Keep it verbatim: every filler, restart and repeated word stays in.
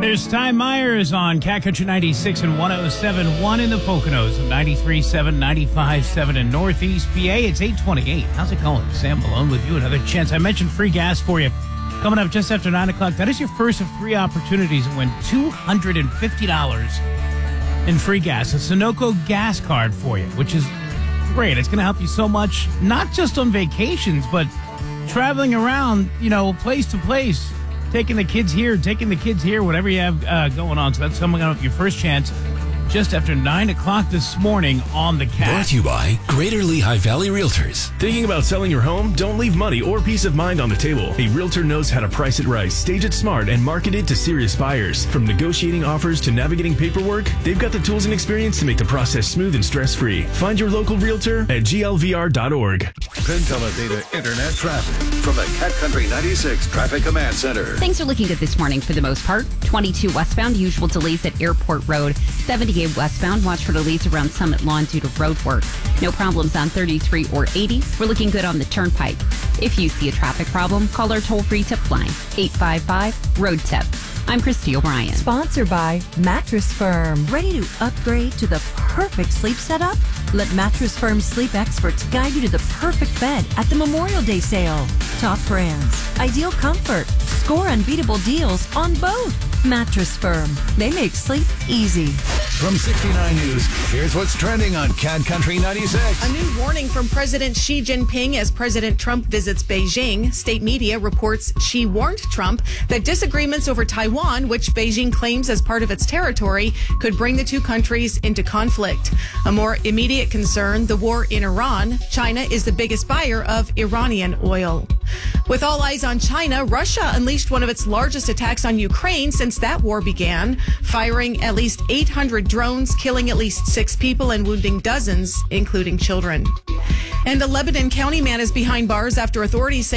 There's Ty Myers on Cat Country ninety-six and one oh seven point one in the Poconos, ninety-three point seven, ninety-five point seven in Northeast P A. It's eight twenty-eight. How's it going? Sam Malone with you. Another chance. I mentioned free gas for you. Coming up just after nine o'clock. That is your first of three opportunities to win two hundred fifty dollars in free gas. A Sunoco gas card for you, which is great. It's going to help you so much, not just on vacations, but traveling around, you know, place to place. Taking the kids here, taking the kids here, whatever you have uh, going on. So that's coming up, your first chance just after nine o'clock this morning on the Cat. Brought to you by Greater Lehigh Valley Realtors. Thinking about selling your home? Don't leave money or peace of mind on the table. A realtor knows how to price it right, stage it smart, and market it to serious buyers. From negotiating offers to navigating paperwork, they've got the tools and experience to make the process smooth and stress-free. Find your local realtor at G L V R dot org. Penn Teledata Internet traffic from the Cat Country ninety-six Traffic Command Center. Things are looking good this morning for the most part. twenty-two westbound, usual delays at Airport Road. seventy-eight westbound, watch for delays around Summit Lawn due to road work. No problems on thirty-three or eighty. We're looking good on the Turnpike. If you see a traffic problem, call our toll-free tip line, eight five five, road tip. I'm Christy O'Brien. Sponsored by Mattress Firm. Ready to upgrade to the perfect sleep setup? Let Mattress Firm's sleep experts guide you to the perfect bed at the Memorial Day sale. Top brands, ideal comfort, score unbeatable deals on both. Mattress Firm. They make sleep easy. From sixty-nine News, here's what's trending on Cat Country ninety-six. A new warning from President Xi Jinping as President Trump visits Beijing. State media reports Xi warned Trump that disagreements over Taiwan, which Beijing claims as part of its territory, could bring the two countries into conflict. A more immediate concern, the war in Iran. China is the biggest buyer of Iranian oil. With all eyes on China, Russia unleashed one of its largest attacks on Ukraine since that war began, firing at least eight hundred drones, killing at least six people and wounding dozens, including children. And a Lebanon County man is behind bars after authorities say